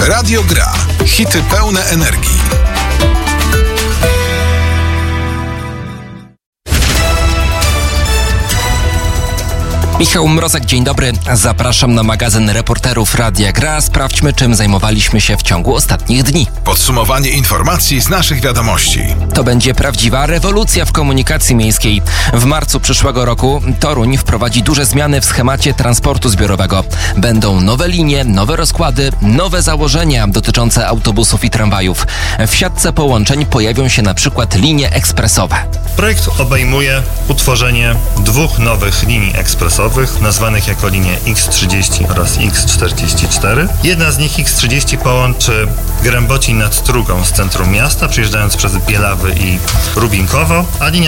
Radio Gra. Hity pełne energii. Michał Mrozek, dzień dobry. Zapraszam na magazyn reporterów Radia Gra. Sprawdźmy, czym zajmowaliśmy się w ciągu ostatnich dni. Podsumowanie informacji z naszych wiadomości. To będzie prawdziwa rewolucja w komunikacji miejskiej. W marcu przyszłego roku Toruń wprowadzi duże zmiany w schemacie transportu zbiorowego. Będą nowe linie, nowe rozkłady, nowe założenia dotyczące autobusów i tramwajów. W siatce połączeń pojawią się na przykład linie ekspresowe. Projekt obejmuje utworzenie 2 nowych linii ekspresowych, nazwanych jako linie X30 oraz X44. Jedna z nich, X30, połączy Grębocin nad Strugą z centrum miasta, przejeżdżając przez Bielawy i Rubinkowo, a linia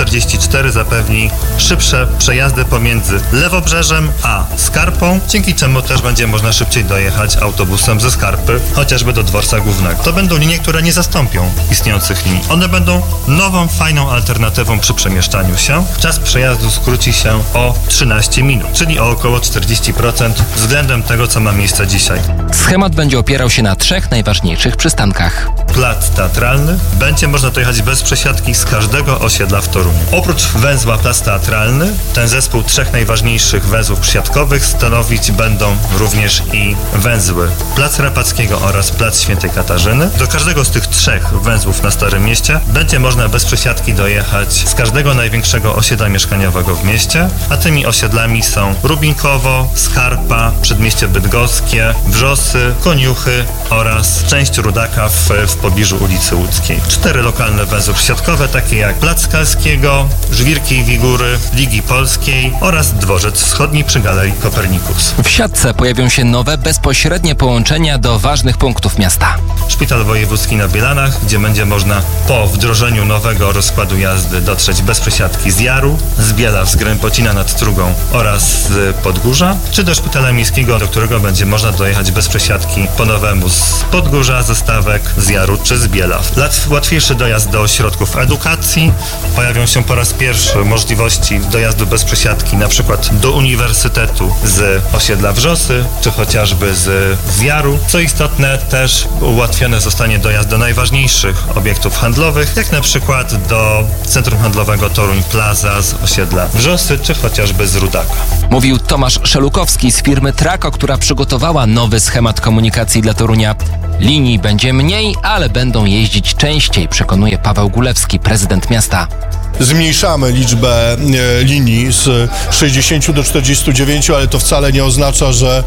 X44 zapewni szybsze przejazdy pomiędzy Lewobrzeżem a Skarpą, dzięki czemu też będzie można szybciej dojechać autobusem ze Skarpy, chociażby do dworca głównego. To będą linie, które nie zastąpią istniejących linii. One będą nową, fajną alternatywą przy przemieszczaniu się. Czas przejazdu skróci się o 13 minut, czyli o około 40% względem tego, co ma miejsce dzisiaj. Schemat będzie opierał się na 3 najważniejszych przystankach. Plac Teatralny. Będzie można dojechać bez przesiadki z każdego osiedla w Toruniu. Oprócz węzła Plac Teatralny, ten zespół 3 najważniejszych węzłów przesiadkowych stanowić będą również i węzły Plac Rapackiego oraz Plac Świętej Katarzyny. Do każdego z tych 3 węzłów na Starym Mieście będzie można bez przesiadki dojechać z każdego największego osiedla mieszkaniowego w mieście, a tymi osiedlami są Rubinkowo, Skarpa, Przedmieście Bydgoskie, Wrzosy, Koniuchy oraz część Rudaka w pobliżu ulicy Łódzkiej. 4 lokalne węzły przesiadkowe, takie jak Plac Skalskiego, Żwirki i Wigury, Ligi Polskiej oraz Dworzec Wschodni przy Galerii Kopernikus. W siatce pojawią się nowe, bezpośrednie połączenia do ważnych punktów miasta. Szpital Wojewódzki na Bielanach, gdzie będzie można po wdrożeniu nowego rozkładu jazdy dotrzeć bez przesiadki z Jaru, z Bielaw, z Grębocina nad Strugą oraz z Podgórza, czy do Szpitala Miejskiego, do którego będzie można dojechać bez przesiadki po nowemu z Podgórza, ze Stawek, z Jaru czy z Bielaw. Łatwiejszy dojazd do ośrodków edukacji. Pojawią się po raz pierwszy możliwości dojazdu bez przesiadki na przykład do uniwersytetu z osiedla Wrzosy, czy chociażby z Jaru. Co istotne, też ułatwiony zostanie dojazd do najważniejszych obiektów handlowych, jak na przykład do Centrum Handlowego Toruń Plaza z osiedla Wrzosy, czy chociażby z Rudaka. Mówił Tomasz Szelukowski z firmy Trako, która przygotowała nowy schemat komunikacji dla Torunia. Linii będzie mniej, ale będą jeździć częściej, przekonuje Paweł Gulewski, prezydent miasta. Zmniejszamy liczbę linii z 60 do 49, ale to wcale nie oznacza,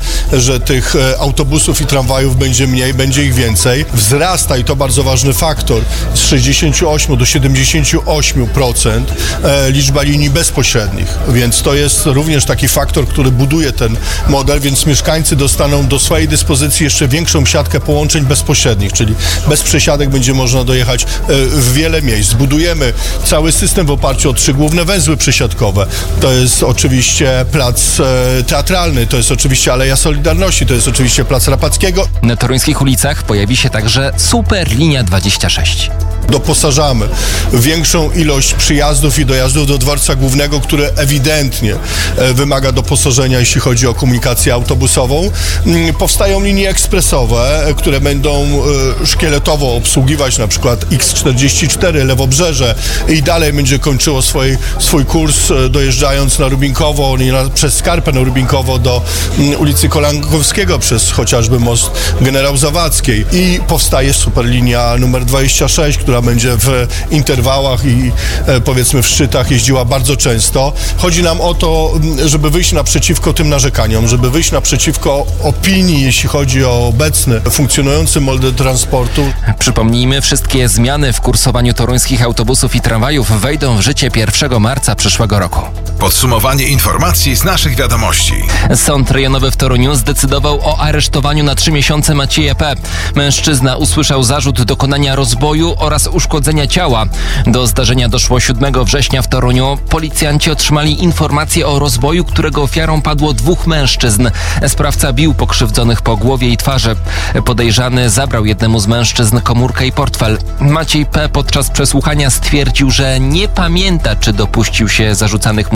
że tych autobusów i tramwajów będzie mniej, będzie ich więcej. Wzrasta, i to bardzo ważny faktor, z 68 do 78% liczba linii bezpośrednich, więc to jest również taki faktor, który buduje ten model, więc mieszkańcy dostaną do swojej dyspozycji jeszcze większą siatkę połączeń bezpośrednich, czyli bez przesiadek będzie można dojechać w wiele miejsc. Zbudujemy cały system w oparciu o 3 główne węzły przesiadkowe. To jest oczywiście Plac Teatralny, to jest oczywiście Aleja Solidarności, to jest oczywiście Plac Rapackiego. Na toruńskich ulicach pojawi się także Superlinia 26. Doposażamy większą ilość przyjazdów i dojazdów do dworca głównego, które ewidentnie wymaga doposażenia, jeśli chodzi o komunikację autobusową. Powstają linie ekspresowe, które będą szkieletowo obsługiwać na przykład X44, Lewobrzeże i dalej będzie kończyło swój kurs dojeżdżając na Rubinkowo, przez Skarpę na Rubinkowo do ulicy Kolankowskiego, przez chociażby most Generał Zawadzkiej. I powstaje superlinia numer 26, która będzie w interwałach i powiedzmy w szczytach jeździła bardzo często. Chodzi nam o to, żeby wyjść naprzeciwko tym narzekaniom, żeby wyjść naprzeciwko opinii, jeśli chodzi o obecny funkcjonujący model transportu. Przypomnijmy, wszystkie zmiany w kursowaniu toruńskich autobusów i tramwajów wejdą w życie 1 marca przyszłego roku. Podsumowanie informacji z naszych wiadomości. Sąd rejonowy w Toruniu zdecydował o aresztowaniu na 3 miesiące Macieja P. Mężczyzna usłyszał zarzut dokonania rozboju oraz uszkodzenia ciała. Do zdarzenia doszło 7 września w Toruniu. Policjanci otrzymali informację o rozboju, którego ofiarą padło 2 mężczyzn. Sprawca bił pokrzywdzonych po głowie i twarzy. Podejrzany zabrał jednemu z mężczyzn komórkę i portfel. Maciej P. podczas przesłuchania stwierdził, że nie pamięta, czy dopuścił się zarzucanych mu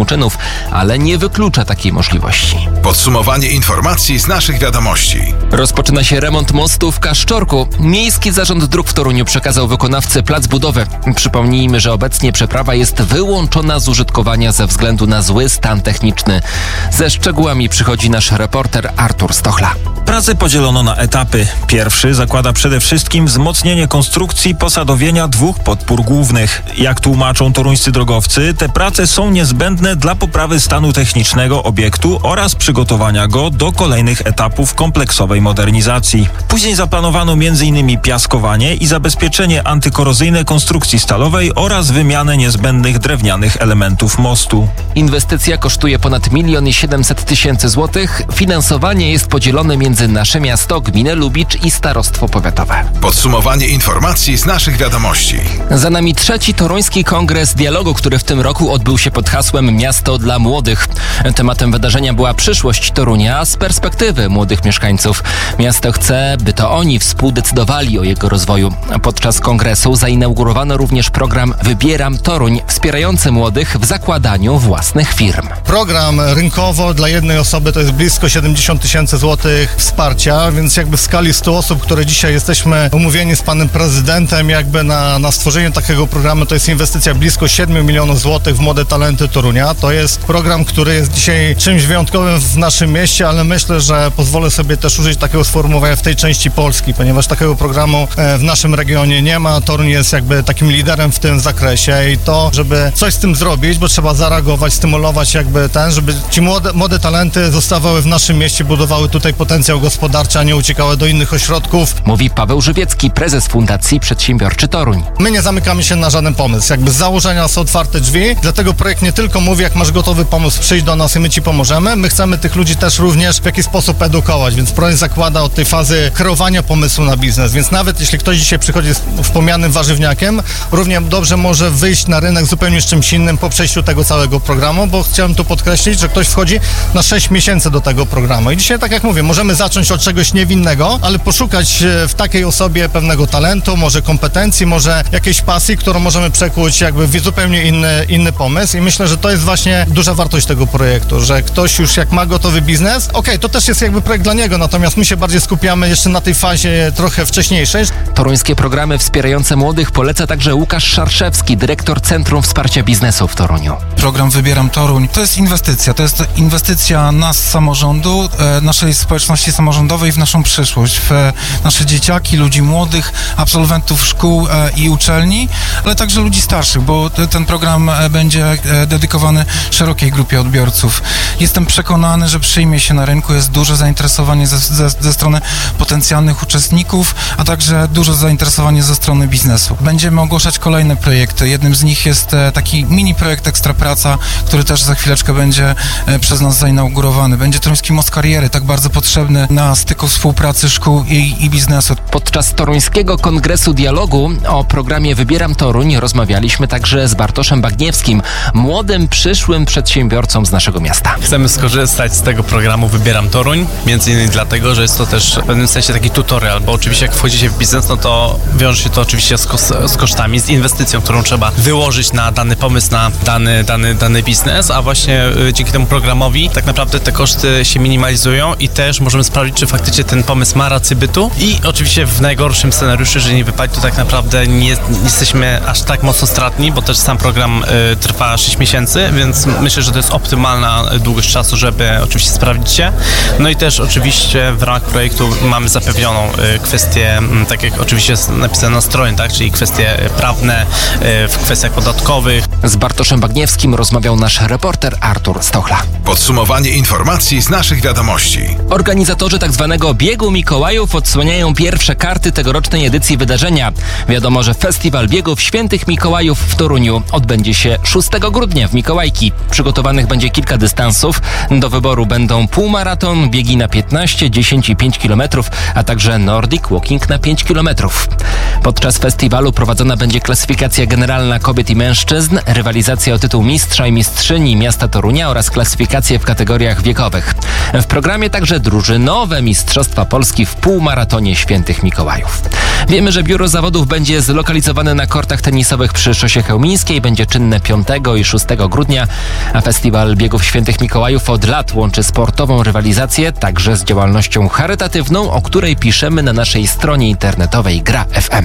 czynów, ale nie wyklucza takiej możliwości. Podsumowanie informacji z naszych wiadomości. Rozpoczyna się remont mostu w Kaszczorku. Miejski Zarząd Dróg w Toruniu przekazał wykonawcy plac budowy. Przypomnijmy, że obecnie przeprawa jest wyłączona z użytkowania ze względu na zły stan techniczny. Ze szczegółami przychodzi nasz reporter Artur Stochla. Prace podzielono na etapy. Pierwszy zakłada przede wszystkim wzmocnienie konstrukcji posadowienia 2 podpór głównych. Jak tłumaczą toruńscy drogowcy, te prace są niezbędne dla poprawy stanu technicznego obiektu oraz przygotowania go do kolejnych etapów kompleksowej modernizacji. Później zaplanowano m.in. piaskowanie i zabezpieczenie antykorozyjne konstrukcji stalowej oraz wymianę niezbędnych drewnianych elementów mostu. Inwestycja kosztuje ponad 1 700 000 złotych. Finansowanie jest podzielone między nasze miasto, gminę Lubicz i starostwo powiatowe. Podsumowanie informacji z naszych wiadomości. Za nami 3. Toruński Kongres Dialogu, który w tym roku odbył się pod hasłem Miasto dla Młodych. Tematem wydarzenia była przyszłość Torunia z perspektywy młodych mieszkańców. Miasto chce, by to oni współdecydowali o jego rozwoju. Podczas kongresu zainaugurowano również program Wybieram Toruń, wspierający młodych w zakładaniu własnych firm. Program rynkowo dla jednej osoby to jest blisko 70 000 złotych wsparcia, więc jakby w skali 100 osób, które dzisiaj jesteśmy umówieni z panem prezydentem jakby na stworzenie takiego programu, to jest inwestycja blisko 7 milionów złotych w młode talenty Torunia. To jest program, który jest dzisiaj czymś wyjątkowym w naszym mieście, ale myślę, że pozwolę sobie też użyć takiego sformułowania w tej części Polski, ponieważ takiego programu w naszym regionie nie ma. Toruń jest jakby takim liderem w tym zakresie i to, żeby coś z tym zrobić, bo trzeba zareagować, stymulować jakby żeby ci młode talenty zostawały w naszym mieście, budowały tutaj potencjał gospodarczy, a nie uciekały do innych ośrodków. Mówi Paweł Żywiecki, prezes Fundacji Przedsiębiorczy Toruń. My nie zamykamy się na żaden pomysł. Jakby z założenia są otwarte drzwi, dlatego projekt nie tylko mówi, jak masz gotowy pomysł, przyjdź do nas i my ci pomożemy. My chcemy tych ludzi też również w jakiś sposób edukować, więc projekt zakłada od tej fazy kreowania pomysłu na biznes, więc nawet jeśli ktoś dzisiaj przychodzi z wspomnianym warzywniakiem, równie dobrze może wyjść na rynek zupełnie z czymś innym po przejściu tego całego programu, bo chciałem tu podkreślić, że ktoś wchodzi na 6 miesięcy do tego programu i dzisiaj, tak jak mówię, możemy zacząć od czegoś niewinnego, ale poszukać w takiej osobie pewnego talentu, może kompetencji, może jakiejś pasji, którą możemy przekuć jakby w zupełnie inny pomysł i myślę, że to jest właśnie duża wartość tego projektu, że ktoś już jak ma gotowy biznes, to też jest jakby projekt dla niego, natomiast my się bardziej skupiamy jeszcze na tej fazie trochę wcześniejszej. Toruńskie programy wspierające młodych poleca także Łukasz Szarszewski, dyrektor Centrum Wsparcia Biznesu w Toruniu. Program Wybieram Toruń to jest inwestycja nas, samorządu, naszej społeczności samorządowej w naszą przyszłość, w nasze dzieciaki, ludzi młodych, absolwentów szkół i uczelni, ale także ludzi starszych, bo ten program będzie dedykowany szerokiej grupie odbiorców. Jestem przekonany, że przyjmie się na rynku, jest duże zainteresowanie ze strony potencjalnych uczestników, a także duże zainteresowanie ze strony biznesu. Będziemy ogłaszać kolejne projekty. Jednym z nich jest taki mini projekt Ekstrapraca, który też za chwileczkę będzie przez nas zainaugurowany. Będzie Toruński Most Kariery, tak bardzo potrzebny na styku współpracy szkół i biznesu. Podczas Toruńskiego Kongresu Dialogu o programie Wybieram Toruń rozmawialiśmy także z Bartoszem Bagniewskim, młodym, przyszłym przedsiębiorcą z naszego miasta. Chcemy skorzystać z tego programu Wybieram Toruń, między innymi dlatego, że jest to też w pewnym sensie taki tutorial, bo oczywiście jak wchodzicie w biznes, no to wiąże się to oczywiście z kosztami, z inwestycją, którą trzeba wyłożyć na dany pomysł, na dany biznes, a właśnie dzięki temu programowi tak naprawdę te koszty się minimalizują i też możemy sprawdzić, czy faktycznie ten pomysł ma rację bytu i oczywiście w najgorszym scenariuszu, jeżeli nie wypadnie, to tak naprawdę nie jesteśmy aż tak mocno stratni, bo też sam program trwa 6 miesięcy, więc myślę, że to jest optymalna długość czasu, żeby oczywiście sprawdzić się. No i też oczywiście w ramach projektu mamy zapewnioną kwestię, tak jak oczywiście jest napisane na stronie, tak, czyli kwestie prawne w kwestiach podatkowych. Z Bartoszem Bagniewskim rozmawiał nasz reporter Artur Stochla. Podsumowanie informacji z naszych wiadomości. Organizatorzy tzw. Biegu Mikołajów odsłaniają pierwsze karty tegorocznej edycji wydarzenia. Wiadomo, że Festiwal Biegów Świętych Mikołajów w Toruniu odbędzie się 6 grudnia w Mikołajki. Przygotowanych będzie kilka dystansów. Do wyboru będą półmaraton, biegi na 15, 10 i 5 km, a także Nordic Walking na 5 km. Podczas festiwalu prowadzona będzie klasyfikacja generalna kobiet i mężczyzn, rywalizacja o tytuł mistrza i mistrzyni miasta Torunia oraz klasyfikacje w kategoriach wiekowych. W programie także drużynowe nowe Mistrzostwa Polski w półmaratonie Świętych Mikołajów. Wiemy, że biuro zawodów będzie zlokalizowane na kortach tenisowych przy Szosie Chełmińskiej. Będzie czynne 5 i 6 grudnia, a Festiwal Biegów Świętych Mikołajów od lat łączy sportową rywalizację także z działalnością charytatywną, o której piszemy na naszej stronie internetowej Gra FM.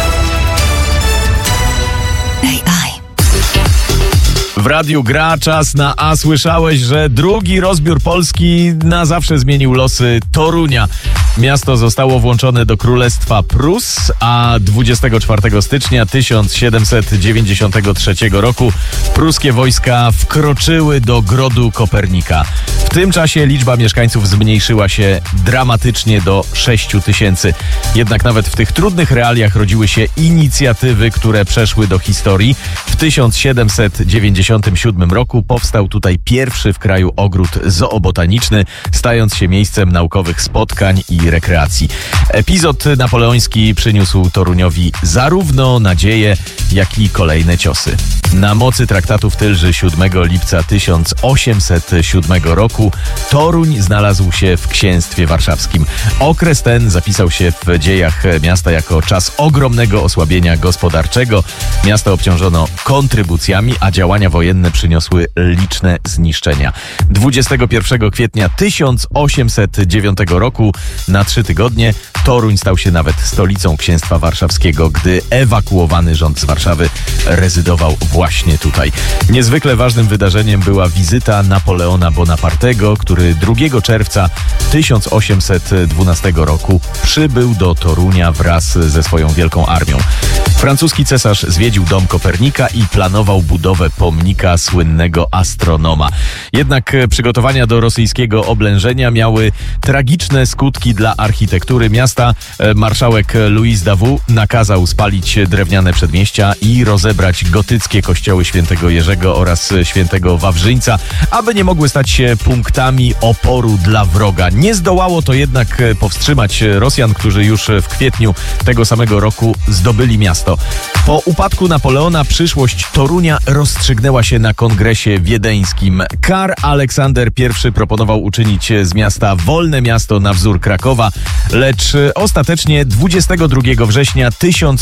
W radiu Gra czas na A. Słyszałeś, że drugi rozbiór Polski na zawsze zmienił losy Torunia. Miasto zostało włączone do Królestwa Prus, a 24 stycznia 1793 roku pruskie wojska wkroczyły do Grodu Kopernika. W tym czasie liczba mieszkańców zmniejszyła się dramatycznie do 6 000. Jednak nawet w tych trudnych realiach rodziły się inicjatywy, które przeszły do historii. W 1797 roku powstał tutaj pierwszy w kraju ogród zoobotaniczny, stając się miejscem naukowych spotkań i rekreacji. Epizod napoleoński przyniósł Toruniowi zarówno nadzieję, jak i kolejne ciosy. Na mocy traktatu w Tylży 7 lipca 1807 roku Toruń znalazł się w księstwie warszawskim. Okres ten zapisał się w dziejach miasta jako czas ogromnego osłabienia gospodarczego. Miasto obciążono kontrybucjami, a działania wojenne przyniosły liczne zniszczenia. 21 kwietnia 1809 roku na 3 tygodnie Toruń stał się nawet stolicą księstwa warszawskiego, gdy ewakuowany rząd z Warszawy rezydował właśnie tutaj. Niezwykle ważnym wydarzeniem była wizyta Napoleona Bonapartego, który 2 czerwca 1812 roku przybył do Torunia wraz ze swoją wielką armią. Francuski cesarz zwiedził dom Kopernika i planował budowę pomnika słynnego astronoma. Jednak przygotowania do rosyjskiego oblężenia miały tragiczne skutki dla architektury miasta. Marszałek Louis Davout nakazał spalić drewniane przedmieścia i rozebrać gotyckie kościoły świętego Jerzego oraz świętego Wawrzyńca, aby nie mogły stać się punktami oporu dla wroga. Nie zdołało to jednak powstrzymać Rosjan, którzy już w kwietniu tego samego roku zdobyli miasto. Po upadku Napoleona przyszłość Torunia rozstrzygnęła się na kongresie wiedeńskim. Karl Aleksander I proponował uczynić z miasta wolne miasto na wzór Krakowa, lecz ostatecznie 22 września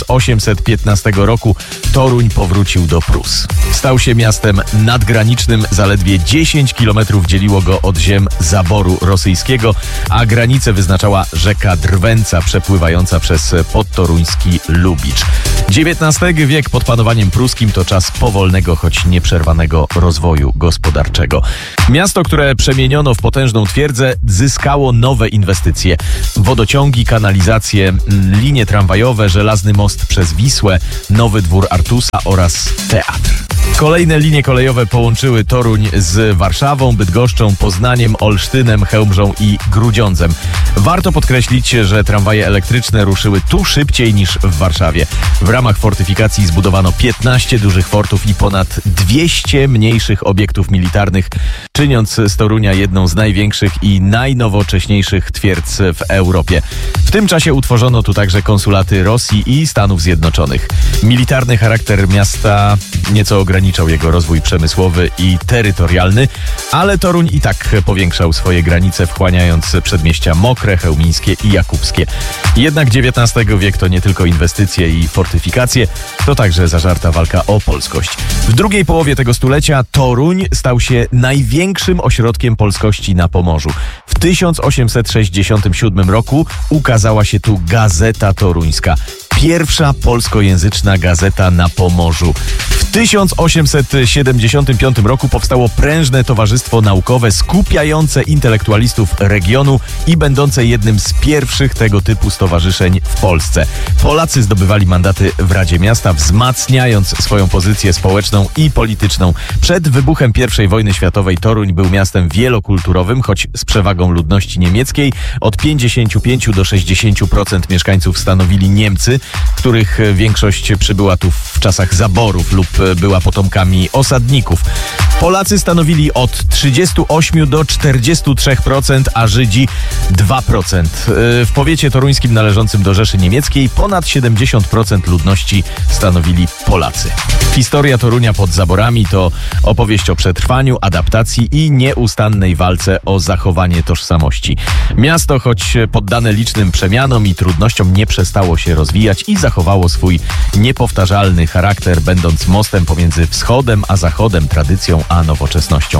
1815 roku Toruń powrócił do Prus. Stał się miastem nadgranicznym, zaledwie 10 kilometrów dzieliło go od ziem zaboru rosyjskiego, a granicę wyznaczała rzeka Drwęca przepływająca przez podtoruński Lubicz. XIX wiek pod panowaniem pruskim to czas powolnego, choć nieprzerwanego rozwoju gospodarczego. Miasto, które przemieniono w potężną twierdzę, zyskało nowe inwestycje. Wodociągi, kanalizacje, linie tramwajowe, żelazny most przez Wisłę, nowy dwór Artusa oraz teatr. Kolejne linie kolejowe połączyły Toruń z Warszawą, Bydgoszczą, Poznaniem, Olsztynem, Chełmżą i Grudziądzem. Warto podkreślić, że tramwaje elektryczne ruszyły tu szybciej niż w Warszawie. W ramach fortyfikacji zbudowano 15 dużych fortów i ponad 200 mniejszych obiektów militarnych, czyniąc z Torunia jedną z największych i najnowocześniejszych twierdz w Europie. W tym czasie utworzono tu także konsulaty Rosji i Stanów Zjednoczonych. Militarny charakter miasta nieco ograniczał jego rozwój przemysłowy i terytorialny, ale Toruń i tak powiększał swoje granice, wchłaniając przedmieścia Mokre, Chełmińskie i Jakubskie. Jednak XIX wiek to nie tylko inwestycje i fortyfikacje, to także zażarta walka o polskość. W drugiej połowie tego stulecia Toruń stał się największym ośrodkiem polskości na Pomorzu. W 1867 roku ukazała się tu Gazeta Toruńska. Pierwsza polskojęzyczna gazeta na Pomorzu. W 1875 roku powstało prężne towarzystwo naukowe skupiające intelektualistów regionu i będące jednym z pierwszych tego typu stowarzyszeń w Polsce. Polacy zdobywali mandaty w Radzie Miasta, wzmacniając swoją pozycję społeczną i polityczną. Przed wybuchem I wojny światowej Toruń był miastem wielokulturowym, choć z przewagą ludności niemieckiej. Od 55 do 60% mieszkańców stanowili Niemcy, których większość przybyła tu w czasach zaborów lub była potomkami osadników. Polacy stanowili od 38 do 43%, a Żydzi 2%. W powiecie toruńskim należącym do Rzeszy Niemieckiej ponad 70% ludności stanowili Polacy. Historia Torunia pod zaborami to opowieść o przetrwaniu, adaptacji i nieustannej walce o zachowanie tożsamości. Miasto, choć poddane licznym przemianom i trudnościom, nie przestało się rozwijać i zachowało swój niepowtarzalny charakter, będąc mostem pomiędzy wschodem a zachodem, tradycją a nowoczesnością.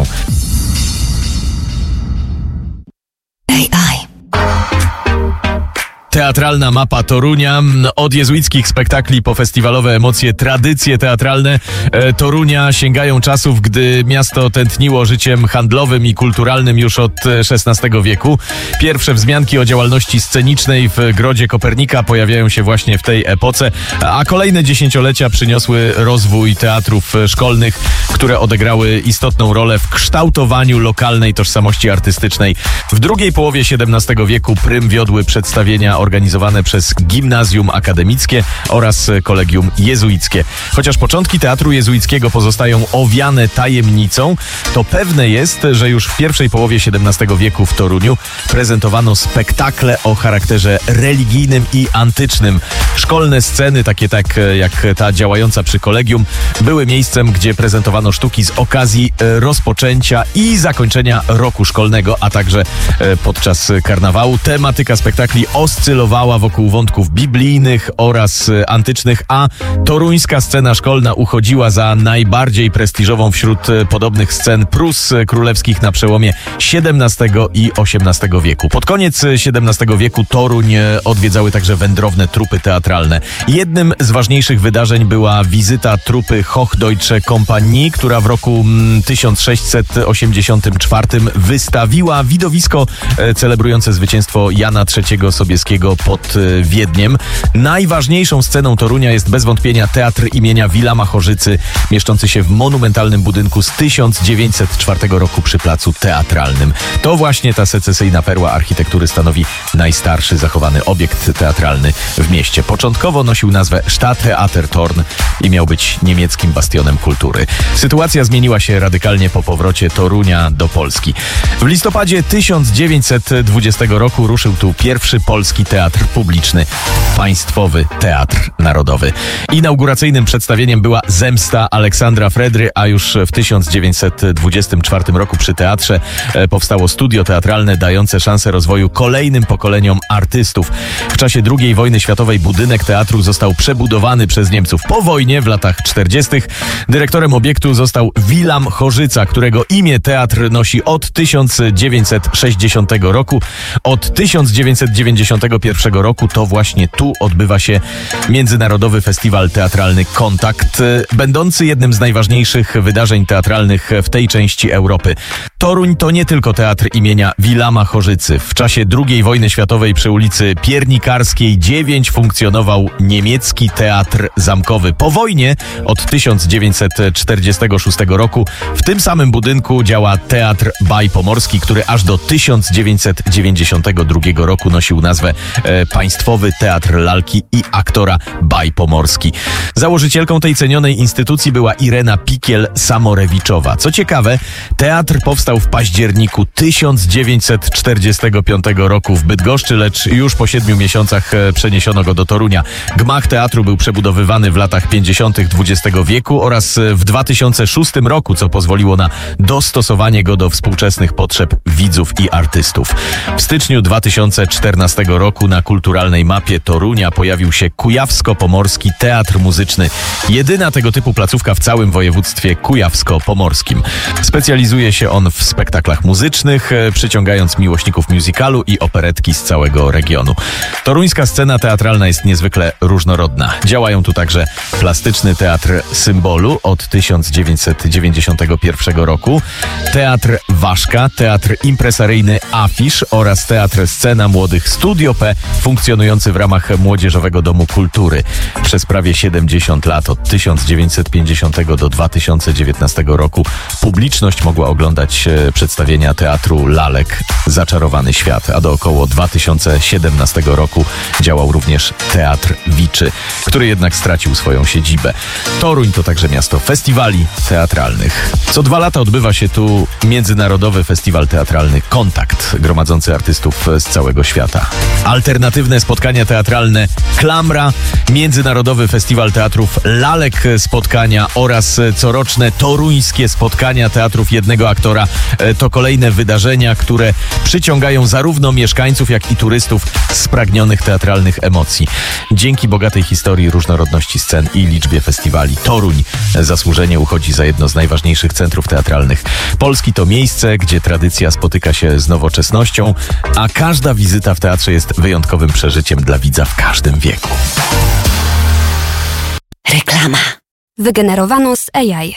Teatralna mapa Torunia, od jezuickich spektakli po festiwalowe emocje, tradycje teatralne Torunia sięgają czasów, gdy miasto tętniło życiem handlowym i kulturalnym już od XVI wieku. Pierwsze wzmianki o działalności scenicznej w Grodzie Kopernika pojawiają się właśnie w tej epoce, a kolejne dziesięciolecia przyniosły rozwój teatrów szkolnych, które odegrały istotną rolę w kształtowaniu lokalnej tożsamości artystycznej. W drugiej połowie XVII wieku prym wiodły przedstawienia organizowane przez Gimnazjum Akademickie oraz Kolegium Jezuickie. Chociaż początki teatru jezuickiego pozostają owiane tajemnicą, to pewne jest, że już w pierwszej połowie XVII wieku w Toruniu prezentowano spektakle o charakterze religijnym i antycznym. Szkolne sceny, takie jak ta działająca przy Kolegium, były miejscem, gdzie prezentowano sztuki z okazji rozpoczęcia i zakończenia roku szkolnego, a także podczas karnawału. Tematyka spektakli oscylowała wokół wątków biblijnych oraz antycznych, a toruńska scena szkolna uchodziła za najbardziej prestiżową wśród podobnych scen Prus królewskich na przełomie XVII i XVIII wieku. Pod koniec XVII wieku Toruń odwiedzały także wędrowne trupy teatralne. Jednym z ważniejszych wydarzeń była wizyta trupy Hochdeutsche Kompanie, która w roku 1684 wystawiła widowisko celebrujące zwycięstwo Jana III Sobieskiego pod Wiedniem. Najważniejszą sceną Torunia jest bez wątpienia teatr imienia Wilama Chorzycy, mieszczący się w monumentalnym budynku z 1904 roku przy Placu Teatralnym. To właśnie ta secesyjna perła architektury stanowi najstarszy zachowany obiekt teatralny w mieście. Początkowo nosił nazwę Stadttheater-Torn i miał być niemieckim bastionem kultury. Sytuacja zmieniła się radykalnie po powrocie Torunia do Polski. W listopadzie 1920 roku ruszył tu pierwszy polski teatr publiczny, Państwowy Teatr Narodowy. Inauguracyjnym przedstawieniem była Zemsta Aleksandra Fredry, a już w 1924 roku przy teatrze powstało studio teatralne dające szansę rozwoju kolejnym pokoleniom artystów. W czasie II wojny światowej budynek teatru został przebudowany przez Niemców. Po wojnie w latach 40. dyrektorem obiektu został Wilam Chorzyca, którego imię teatr nosi od 1960 roku. Od 1991 roku to właśnie tu odbywa się Międzynarodowy Festiwal Teatralny Kontakt, będący jednym z najważniejszych wydarzeń teatralnych w tej części Europy. Toruń to nie tylko teatr imienia Wilama Chorzycy. W czasie II wojny światowej przy ulicy Piernikarskiej 9 funkcjonował niemiecki teatr zamkowy. Po wojnie od 1946 roku w tym samym budynku działa Teatr Baj Pomorski, który aż do 1992 roku nosił nazwę Państwowy Teatr Lalki i Aktora Baj Pomorski. Założycielką tej cenionej instytucji była Irena Pikiel-Samorewiczowa. Co ciekawe, teatr powstał w październiku 1945 roku w Bydgoszczy, lecz już po 7 miesiącach przeniesiono go do Torunia. Gmach teatru był przebudowywany w latach 50. XX wieku oraz w 2006 roku, co pozwoliło na dostosowanie go do współczesnych potrzeb widzów i artystów. W styczniu 2014 roku na kulturalnej mapie Torunia pojawił się Kujawsko-Pomorski Teatr Muzyczny. Jedyna tego typu placówka w całym województwie kujawsko-pomorskim. Specjalizuje się on w spektaklach muzycznych, przyciągając miłośników musicalu i operetki z całego regionu. Toruńska scena teatralna jest niezwykle różnorodna. Działają tu także Plastyczny Teatr Symbolu od 1991 roku, Teatr Waszka, Teatr Impresaryjny Afisz oraz Teatr Scena Młodych Studio P, funkcjonujący w ramach Młodzieżowego Domu Kultury. Przez prawie 70 lat, od 1950 do 2019 roku, publiczność mogła oglądać przedstawienia teatru lalek Zaczarowany Świat, a do około 2017 roku wieku działał również Teatr Wiczy, który jednak stracił swoją siedzibę. Toruń to także miasto festiwali teatralnych. Co 2 lata odbywa się tu Międzynarodowy Festiwal Teatralny Kontakt, gromadzący artystów z całego świata. Alternatywne spotkania teatralne Klamra, Międzynarodowy Festiwal Teatrów Lalek Spotkania oraz coroczne toruńskie spotkania teatrów jednego aktora to kolejne wydarzenia, które przyciągają zarówno mieszkańców, jak i turystów spragnionych teatralnych emocji. Dzięki bogatej historii, różnorodności scen i liczbie festiwali Toruń zasłużenie uchodzi za jedno z najważniejszych centrów teatralnych Polski. To miejsce, gdzie tradycja spotyka się z nowoczesnością, a każda wizyta w teatrze jest wyjątkowym przeżyciem dla widza w każdym wieku. Reklama. Wygenerowano z AI.